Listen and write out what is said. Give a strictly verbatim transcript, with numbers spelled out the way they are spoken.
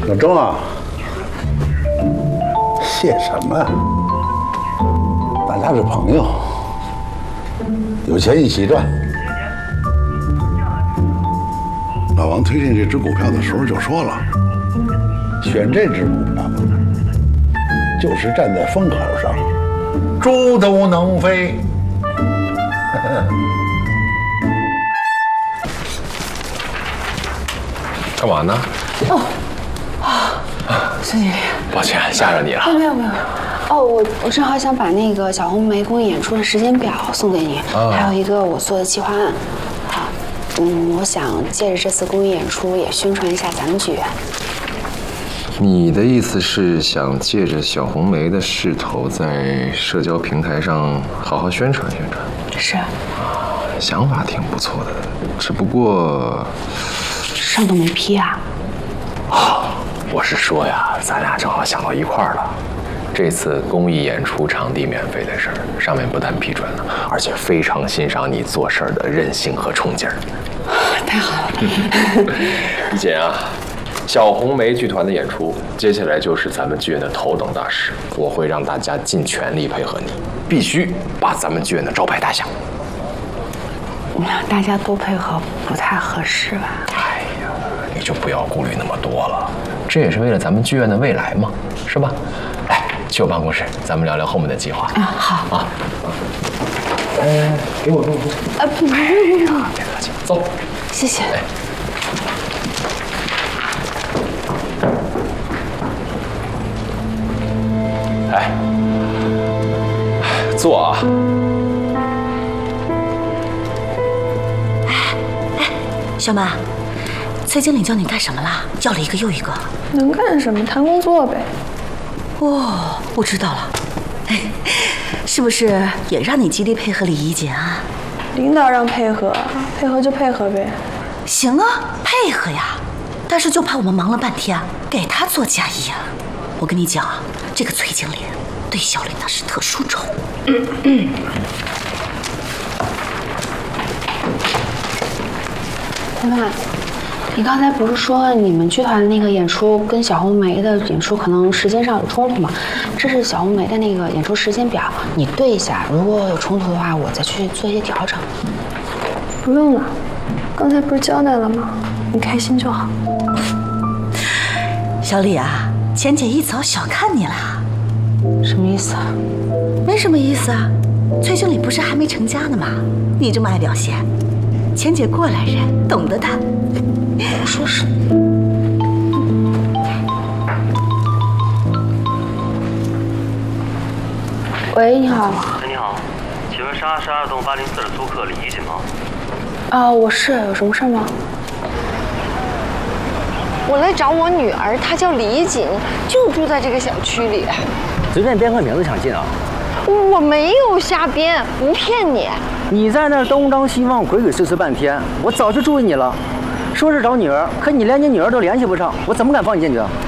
小钟啊，谢什么？大家是朋友，有钱一起赚。老王推荐这只股票的时候就说了，选这只股票就是站在风口上，猪都能飞。 干嘛呢？ 哦，啊，孙经理， 抱歉吓着你了。 没有没有没有。哦，我我正好想把那个小红梅公益演出的时间表送给你，哦、还有一个我做的企划案。好，嗯，我想借着这次公益演出也宣传一下咱们剧院。 你的意思是想借着小红梅的势头，在社交平台上好好宣传宣传？ 是。啊， 想法挺不错的，只不过。 上头没批啊！ 哦，我是说呀，咱俩正好想到一块儿了。这次公益演出场地免费的事儿，上面不但批准了，而且非常欣赏你做事儿的韧性和冲劲儿。 太好了！ 一姐啊，小红梅剧团的演出，接下来就是咱们剧院的头等大事。我会让大家尽全力配合你，必须把咱们剧院的招牌打响。 大家都配合不太合适吧？ 哎呀，你就不要顾虑那么多了，这也是为了咱们剧院的未来嘛，是吧？来，去我办公室，咱们聊聊后面的计划。 啊，好啊。 呃，给我给我给我。 啊，不不不， 别客气，走。 谢谢。 哎，坐啊。 小马，崔经理叫你干什么啦？要了一个又一个。 能干什么？谈工作呗。 哦，我知道了。哎，是不是也让你极力配合李怡姐啊？ 领导让配合，配合就配合呗。 行啊，配合呀。但是就怕我们忙了半天，给他做嫁衣啊。我跟你讲啊，这个崔经理对小李那是特殊宠。嗯嗯。 老板，你刚才不是说你们剧团的那个演出跟小红梅的演出可能时间上有冲突吗？这是小红梅的那个演出时间表，你对一下，如果有冲突的话，我再去做一些调整。 不用了，刚才不是交代了吗？你开心就好。 小李啊，钱姐一早小看你了。 什么意思啊？ 没什么意思啊，崔经理不是还没成家呢吗？你这么爱表现。钱姐过来人，懂得的。 我说是。喂，你好。 哎，你好，请问是二十二栋八零四的租客李怡锦吗？ 啊，我是，有什么事吗？ 我来找我女儿，她叫李怡锦，就住在这个小区里。 随便编个名字想进啊？ 我没有瞎编，不骗你。 你在那儿东张西望、鬼鬼祟祟半天，我早就注意你了。说是找女儿，可你连你女儿都联系不上，我怎么敢放你进去啊？